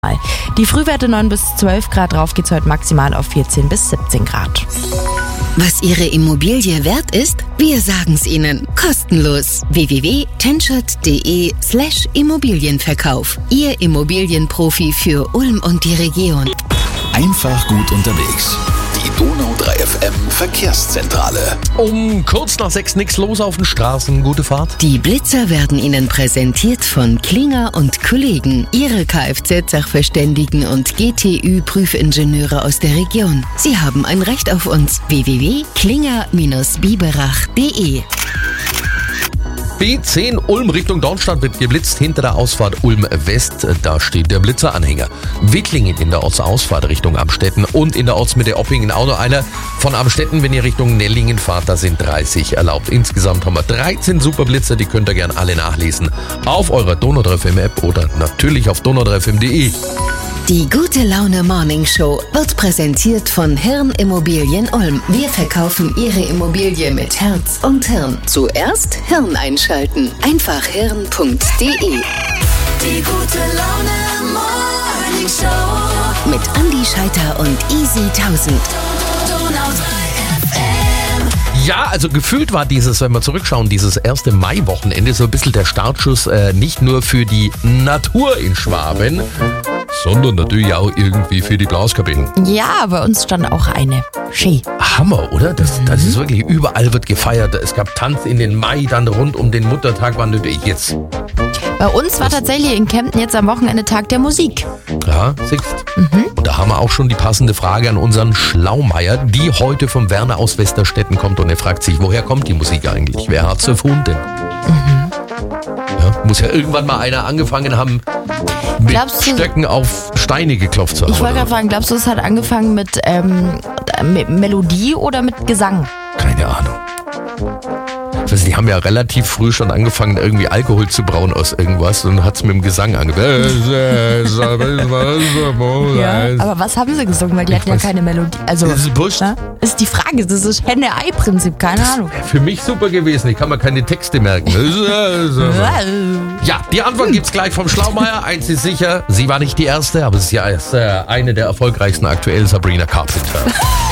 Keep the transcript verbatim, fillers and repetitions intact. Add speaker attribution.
Speaker 1: Die Frühwerte neun bis zwölf Grad, drauf geht's heute maximal auf vierzehn bis siebzehn Grad.
Speaker 2: Was Ihre Immobilie wert ist? Wir sagen's Ihnen. Kostenlos. w w w punkt tenschert.de slash Immobilienverkauf. Ihr Immobilienprofi für Ulm und die Region.
Speaker 3: Einfach gut unterwegs. Die Donau drei F M Verkehrszentrale.
Speaker 4: Um kurz nach sechs nichts los auf den Straßen. Gute Fahrt.
Speaker 2: Die Blitzer werden Ihnen präsentiert von Klinger und Kollegen. Ihre Kfz-Sachverständigen und G T Ü-Prüfingenieure aus der Region. Sie haben ein Recht auf uns. w w w punkt klinger biberach punkt de.
Speaker 4: B zehn Ulm Richtung Dornstadt wird geblitzt. Hinter der Ausfahrt Ulm West, da steht der Blitzeranhänger. Wicklingen in der Ortsausfahrt Richtung Amstetten und in der Ortsmitte Oppingen auch noch einer. Von Amstetten, wenn ihr Richtung Nellingen fahrt, da sind dreißig erlaubt. Insgesamt haben wir dreizehn Superblitzer, die könnt ihr gerne alle nachlesen. Auf eurer Donau drei F M App oder natürlich auf donau drei f m punkt de.
Speaker 2: Die Gute Laune Morning Show wird präsentiert von Hirn Immobilien Ulm. Wir verkaufen Ihre Immobilie mit Herz und Hirn. Zuerst Hirn einschalten. Einfach hirn punkt de.
Speaker 5: Die Gute Laune Morning Show
Speaker 2: Mit Andi Scheiter und Easy tausend.
Speaker 5: Donau drei F M.
Speaker 4: Ja, also gefühlt war dieses, wenn wir zurückschauen, dieses erste Mai-Wochenende so ein bisschen der Startschuss, äh, nicht nur für die Natur in Schwaben, sondern natürlich auch irgendwie für die Blaskapellen.
Speaker 1: Ja, bei uns stand auch eine. Schön.
Speaker 4: Hammer, oder? Das, das ist wirklich, überall wird gefeiert. Es gab Tanz in den Mai, dann rund um den Muttertag war natürlich jetzt.
Speaker 1: Bei uns war tatsächlich in Kempten jetzt am Wochenende Tag der Musik.
Speaker 4: Ja, siehst. Mhm. Und da haben wir auch schon die passende Frage an unseren Schlaumeier, die heute vom Werner aus Westerstetten kommt und er fragt sich, woher kommt die Musik eigentlich? Wer hat's erfunden? Mhm. Ja, muss ja irgendwann mal einer angefangen haben, mit
Speaker 1: Glaubst du,
Speaker 4: Stöcken auf Steine geklopft zu haben.
Speaker 1: Ich wollte gerade fragen, glaubst du, es hat angefangen mit, ähm, mit Melodie oder mit Gesang?
Speaker 4: Keine Ahnung. Also die haben ja relativ früh schon angefangen, irgendwie Alkohol zu brauen aus irgendwas und hat es mit dem Gesang angefangen.
Speaker 1: Ja, aber was haben sie gesungen? Weil die hatten ja keine Melodie. Also,
Speaker 4: das ist wurscht.
Speaker 1: Na, ist die Frage, das ist Henne-Ei-Prinzip, keine Ahnung.
Speaker 4: Für mich super gewesen, ich kann mir keine Texte merken. Ja, die Antwort gibt's gleich vom Schlaumeier. Eins ist sicher, sie war nicht die erste, aber sie ist ja erst, äh, eine der erfolgreichsten aktuell, Sabrina Carpenter.